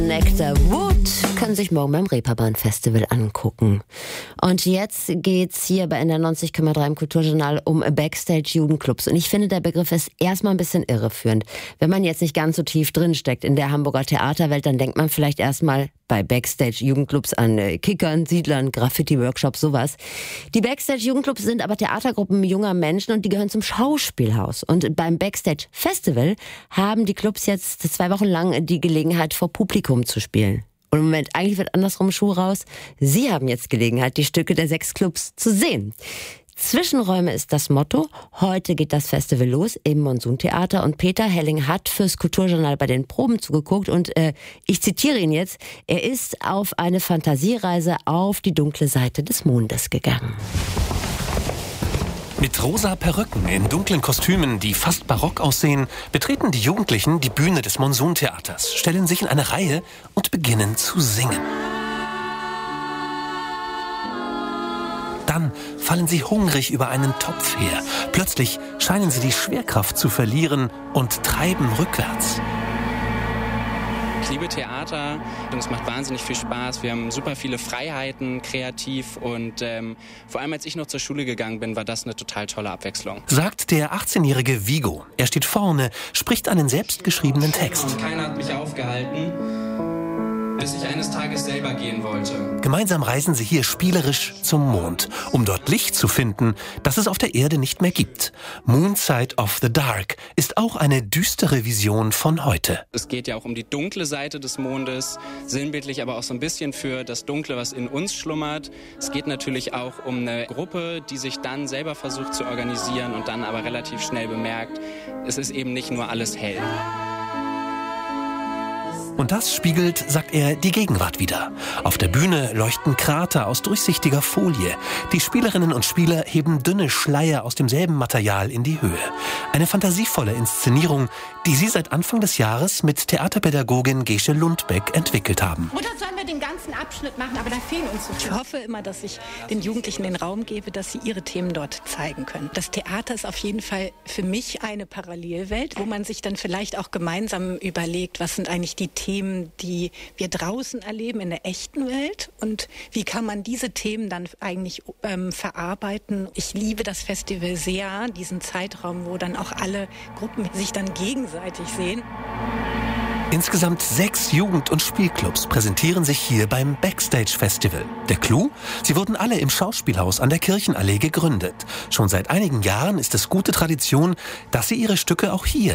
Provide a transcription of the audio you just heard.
Nectar Wood können sich morgen beim Reeperbahn Festival angucken. Und jetzt geht's hier bei NDR 90,3 im Kulturjournal um Backstage-Jugendclubs. Und ich finde, der Begriff ist erstmal ein bisschen irreführend. Wenn man jetzt nicht ganz so tief drinsteckt in der Hamburger Theaterwelt, dann denkt man vielleicht erstmal bei Backstage-Jugendclubs an Kickern, Siedlern, Graffiti-Workshops, sowas. Die Backstage-Jugendclubs sind aber Theatergruppen junger Menschen und die gehören zum Schauspielhaus. Und beim Backstage-Festival haben die Clubs jetzt 2 Wochen lang die Gelegenheit, vor Publikum zu spielen. Und im Moment, eigentlich wird andersrum Schuh raus. Sie haben jetzt Gelegenheit, die Stücke der 6 Clubs zu sehen. Zwischenräume ist das Motto. Heute geht das Festival los im Monsuntheater und Peter Helling hat fürs Kulturjournal bei den Proben zugeguckt und ich zitiere ihn jetzt, er ist auf eine Fantasiereise auf die dunkle Seite des Mondes gegangen. Mit rosa Perücken in dunklen Kostümen, die fast barock aussehen, betreten die Jugendlichen die Bühne des Monsuntheaters, stellen sich in eine Reihe und beginnen zu singen. Dann fallen sie hungrig über einen Topf her. Plötzlich scheinen sie die Schwerkraft zu verlieren und treiben rückwärts. Ich liebe Theater und es macht wahnsinnig viel Spaß. Wir haben super viele Freiheiten, kreativ und vor allem als ich noch zur Schule gegangen bin, war das eine total tolle Abwechslung. Sagt der 18-jährige Vigo. Er steht vorne, spricht einen selbstgeschriebenen Text. Und keiner hat mich aufgehalten, bis ich eines Tages selber gehen wollte. Gemeinsam reisen sie hier spielerisch zum Mond, um dort Licht zu finden, das es auf der Erde nicht mehr gibt. Moonside of the Dark ist auch eine düstere Vision von heute. Es geht ja auch um die dunkle Seite des Mondes, sinnbildlich aber auch so ein bisschen für das Dunkle, was in uns schlummert. Es geht natürlich auch um eine Gruppe, die sich dann selber versucht zu organisieren und dann aber relativ schnell bemerkt, es ist eben nicht nur alles hell. Und das spiegelt, sagt er, die Gegenwart wider. Auf der Bühne leuchten Krater aus durchsichtiger Folie. Die Spielerinnen und Spieler heben dünne Schleier aus demselben Material in die Höhe. Eine fantasievolle Inszenierung, die sie seit Anfang des Jahres mit Theaterpädagogin Gesche Lundbeck entwickelt haben. Oder sollen wir den ganzen Abschnitt machen, aber da fehlen uns so viele. Ich hoffe immer, dass ich den Jugendlichen den Raum gebe, dass sie ihre Themen dort zeigen können. Das Theater ist auf jeden Fall für mich eine Parallelwelt, wo man sich dann vielleicht auch gemeinsam überlegt, was sind eigentlich die Themen, die wir draußen erleben in der echten Welt und wie kann man diese Themen dann eigentlich verarbeiten. Ich liebe das Festival sehr, diesen Zeitraum, wo dann auch alle Gruppen sich dann gegenseitig sehen. Insgesamt 6 Jugend- und Spielclubs präsentieren sich hier beim Backstage-Festival. Der Clou? Sie wurden alle im Schauspielhaus an der Kirchenallee gegründet. Schon seit einigen Jahren ist es gute Tradition, dass sie ihre Stücke auch hier